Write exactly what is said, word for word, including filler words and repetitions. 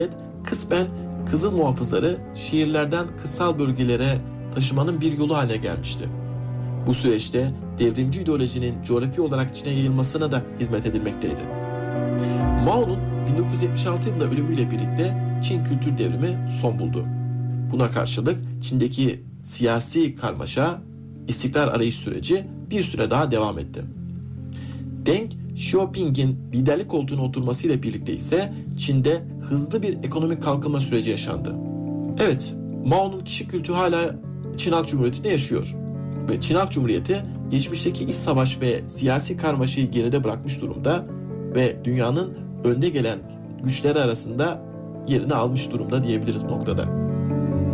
kısmen Kızıl Muhafızları şehirlerden kırsal bölgelere taşımanın bir yolu haline gelmişti. Bu süreçte devrimci ideolojinin coğrafi olarak Çin'e yayılmasına da hizmet edilmekteydi. Mao'nun bin dokuz yüz yetmiş altı yılında ölümüyle birlikte Çin kültür devrimi son buldu. Buna karşılık Çin'deki siyasi karmaşa, istikrar arayış süreci bir süre daha devam etti. Deng Xiaoping'in liderlik koltuğuna oturmasıyla birlikte ise Çin'de hızlı bir ekonomik kalkınma süreci yaşandı. Evet, Mao'nun kişi kültü hala Çin Halk Cumhuriyeti'nde yaşıyor. Ve Çin Halk Cumhuriyeti geçmişteki iç savaş ve siyasi karmaşayı geride bırakmış durumda ve dünyanın önde gelen güçleri arasında yerini almış durumda diyebiliriz bu noktada.